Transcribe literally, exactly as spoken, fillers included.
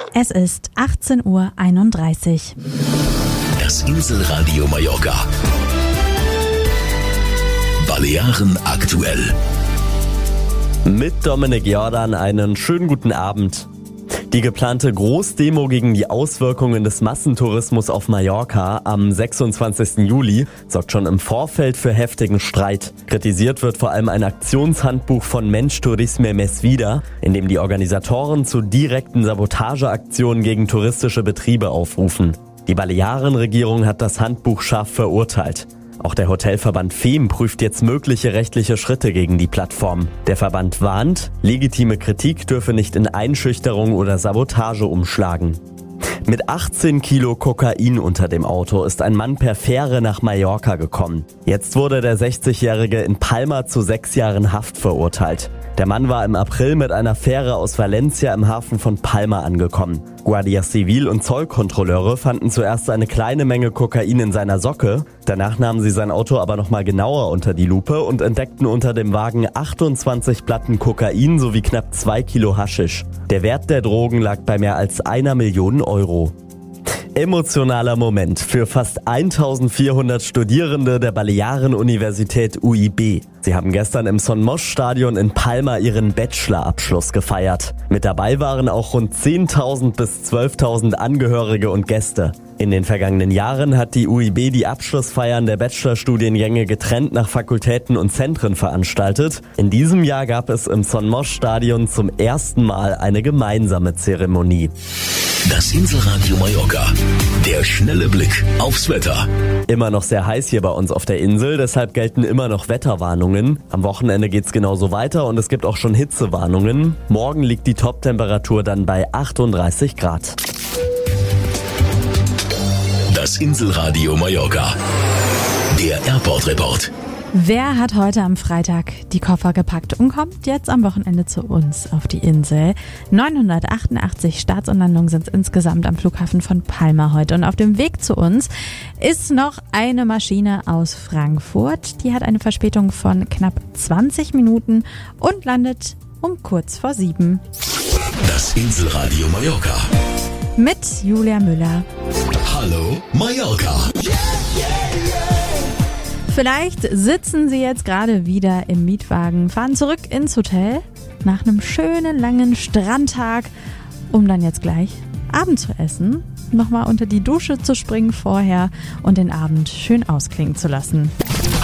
Es ist achtzehn Uhr einunddreißig. Das Inselradio Mallorca. Balearen aktuell. Mit Dominik Jordan einen schönen guten Abend. Die geplante Großdemo gegen die Auswirkungen des Massentourismus auf Mallorca am sechsundzwanzigsten Juli sorgt schon im Vorfeld für heftigen Streit. Kritisiert wird vor allem ein Aktionshandbuch von Mensch Turisme Mes Vida, in dem die Organisatoren zu direkten Sabotageaktionen gegen touristische Betriebe aufrufen. Die Balearenregierung hat das Handbuch scharf verurteilt. Auch der Hotelverband F E M prüft jetzt mögliche rechtliche Schritte gegen die Plattform. Der Verband warnt, legitime Kritik dürfe nicht in Einschüchterung oder Sabotage umschlagen. Mit achtzehn Kilo Kokain unter dem Auto ist ein Mann per Fähre nach Mallorca gekommen. Jetzt wurde der sechzigjährige in Palma zu sechs Jahren Haft verurteilt. Der Mann war im April mit einer Fähre aus Valencia im Hafen von Palma angekommen. Guardia Civil und Zollkontrolleure fanden zuerst eine kleine Menge Kokain in seiner Socke. Danach nahmen sie sein Auto aber nochmal genauer unter die Lupe und entdeckten unter dem Wagen achtundzwanzig Platten Kokain sowie knapp zwei Kilo Haschisch. Der Wert der Drogen lag bei mehr als einer Million Euro. Emotionaler Moment für fast eintausendvierhundert Studierende der Balearen-Universität U I B. Sie haben gestern im Son Moix-Stadion in Palma ihren Bachelorabschluss gefeiert. Mit dabei waren auch rund zehntausend bis zwölftausend Angehörige und Gäste. In den vergangenen Jahren hat die U I B die Abschlussfeiern der Bachelorstudiengänge getrennt nach Fakultäten und Zentren veranstaltet. In diesem Jahr gab es im Son Moix-Stadion zum ersten Mal eine gemeinsame Zeremonie. Das Inselradio Mallorca. Der schnelle Blick aufs Wetter. Immer noch sehr heiß hier bei uns auf der Insel, deshalb gelten immer noch Wetterwarnungen. Am Wochenende geht's genauso weiter und es gibt auch schon Hitzewarnungen. Morgen liegt die Toptemperatur dann bei achtunddreißig Grad. Das Inselradio Mallorca. Der Airport Report. Wer hat heute am Freitag die Koffer gepackt und kommt jetzt am Wochenende zu uns auf die Insel? neunhundertachtundachtzig Starts und Landungen sind insgesamt am Flughafen von Palma heute. Und auf dem Weg zu uns ist noch eine Maschine aus Frankfurt. Die hat eine Verspätung von knapp zwanzig Minuten und landet um kurz vor sieben. Das Inselradio Mallorca. Mit Julia Müller. Hallo Mallorca. Vielleicht sitzen Sie jetzt gerade wieder im Mietwagen, fahren zurück ins Hotel nach einem schönen langen Strandtag, um dann jetzt gleich Abend zu essen, nochmal unter die Dusche zu springen vorher und den Abend schön ausklingen zu lassen.